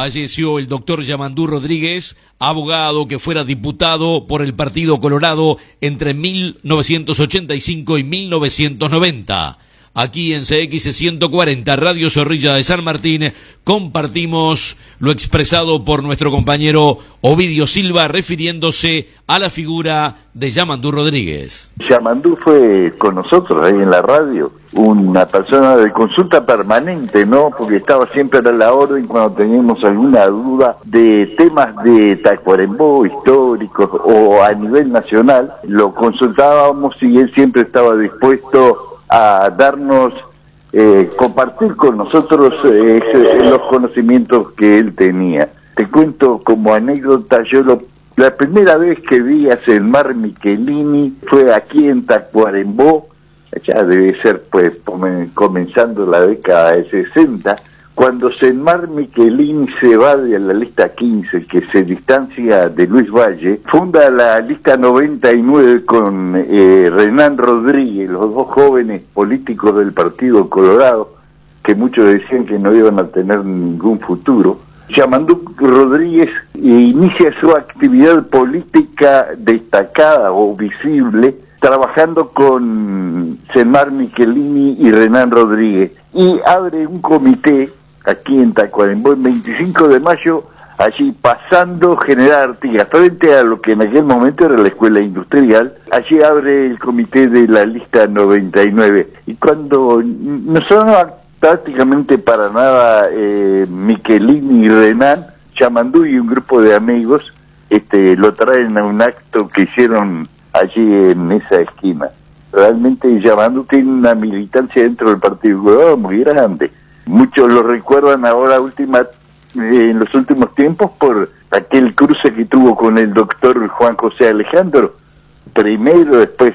Falleció el doctor Yamandú Rodríguez, abogado que fuera diputado por el Partido Colorado entre 1985 y 1990. Aquí en CX 140, Radio Zorrilla de San Martín, compartimos lo expresado por nuestro compañero Ovidio Silva refiriéndose a la figura de Yamandú Rodríguez. Yamandú fue con nosotros ahí en la radio, una persona de consulta permanente, ¿no? Porque estaba siempre a la orden cuando teníamos alguna duda de temas de Tacuarembó, históricos o a nivel nacional, lo consultábamos y él siempre estaba dispuesto a darnos, compartir con nosotros los conocimientos que él tenía. Te cuento como anécdota, la primera vez que vi a Selmar Michelini fue aquí en Tacuarembó, ya debe ser pues comenzando la década de 60, cuando Selmar Michelini se va de la lista 15, que se distancia de Luis Valle, funda la lista 99 con Renán Rodríguez, los dos jóvenes políticos del Partido Colorado, que muchos decían que no iban a tener ningún futuro. Yamandú Rodríguez inicia su actividad política destacada o visible trabajando con Selmar Michelini y Renán Rodríguez, y abre un comité aquí en Tacuarembó el 25 de mayo, allí pasando General Artigas, frente a lo que en aquel momento era la escuela industrial. Allí abre el comité de la lista 99, y cuando no sonaba prácticamente para nada Michelini y Renán, Yamandú y un grupo de amigos lo traen a un acto que hicieron allí en esa esquina. Realmente Yamandú tiene una militancia dentro del Partido Colorado muy grande. Muchos lo recuerdan ahora en los últimos tiempos por aquel cruce que tuvo con el doctor Juan José Alejandro. Primero, después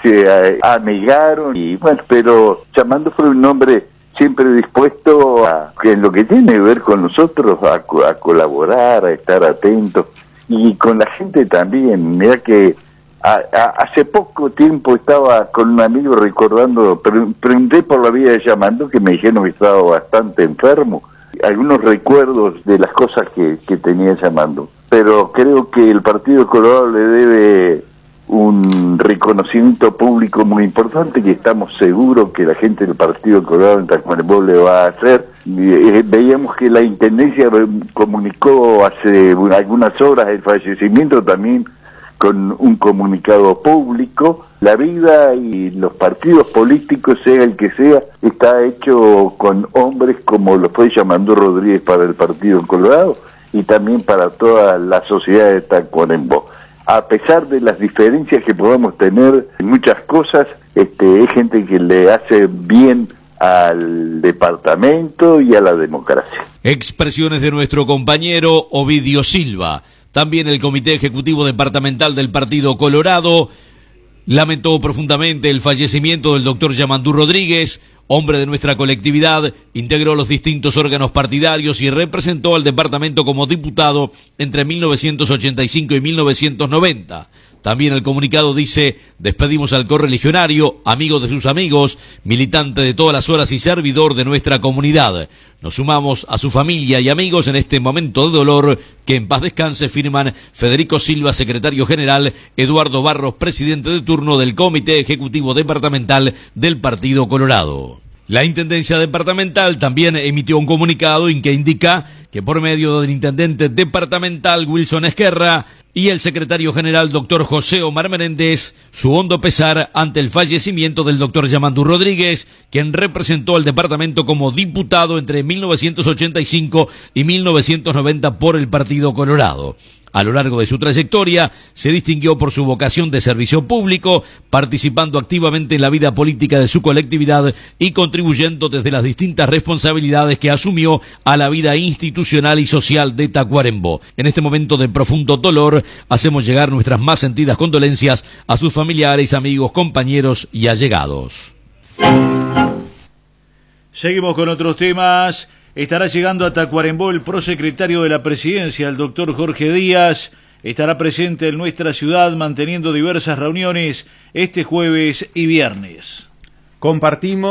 se anegaron, y bueno, pero Yamandú fue un hombre siempre dispuesto en lo que tiene que ver con nosotros, a colaborar, a estar atento, y con la gente también. Mira que hace poco tiempo estaba con un amigo recordando, pregunté por la vida de Yamandú, que me dijeron que estaba bastante enfermo, algunos recuerdos de las cosas que tenía Yamandú, pero creo que el Partido Colorado le debe un reconocimiento público muy importante, que estamos seguros que la gente del Partido Colorado en Tacuarembó le va a hacer. Veíamos que la Intendencia comunicó hace algunas horas el fallecimiento también con un comunicado público. La vida y los partidos políticos, sea el que sea, está hecho con hombres como lo fue Yamandú Rodríguez para el Partido Colorado y también para toda la sociedad de Tacuarembó. A pesar de las diferencias que podamos tener en muchas cosas, es gente que le hace bien al departamento y a la democracia. Expresiones de nuestro compañero Ovidio Silva. También el Comité Ejecutivo Departamental del Partido Colorado lamentó profundamente el fallecimiento del doctor Yamandú Rodríguez, hombre de nuestra colectividad, integró los distintos órganos partidarios y representó al departamento como diputado entre 1985 y 1990. También el comunicado dice: despedimos al correligionario, amigo de sus amigos, militante de todas las horas y servidor de nuestra comunidad. Nos sumamos a su familia y amigos en este momento de dolor. Que en paz descanse, firman Federico Silva, secretario general, Eduardo Barros, presidente de turno del Comité Ejecutivo Departamental del Partido Colorado. La Intendencia Departamental también emitió un comunicado en que indica que por medio del Intendente Departamental Wilson Esquerra y el Secretario General Dr. José Omar Menéndez, su hondo pesar ante el fallecimiento del Dr. Yamandú Rodríguez, quien representó al departamento como diputado entre 1985 y 1990 por el Partido Colorado. A lo largo de su trayectoria, se distinguió por su vocación de servicio público, participando activamente en la vida política de su colectividad y contribuyendo desde las distintas responsabilidades que asumió a la vida institucional y social de Tacuarembó. En este momento de profundo dolor, hacemos llegar nuestras más sentidas condolencias a sus familiares, amigos, compañeros y allegados. Seguimos con otros temas. Estará llegando a Tacuarembó el prosecretario de la Presidencia, el doctor Jorge Díaz. Estará presente en nuestra ciudad manteniendo diversas reuniones este jueves y viernes. Compartimos